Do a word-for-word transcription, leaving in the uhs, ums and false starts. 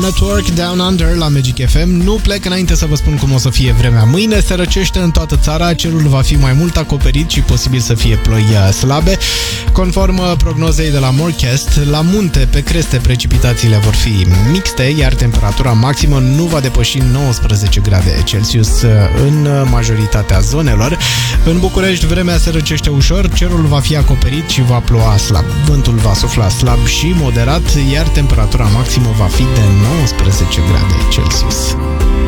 Network, Down Under la Magic F M. Nu plec înainte să vă spun cum o să fie vremea. Mâine se răcește în toată țara, cerul va fi mai mult acoperit și posibil să fie ploi slabe. Conform prognozei de la Morecast, la munte, pe creste, precipitațiile vor fi mixte, iar temperatura maximă nu va depăși nouăsprezece grade Celsius în majoritatea zonelor. În București, vremea se răcește ușor, cerul va fi acoperit și va ploua slab. Vântul va sufla slab și moderat, iar temperatura maximă va fi de nouăsprezece grade Celsius.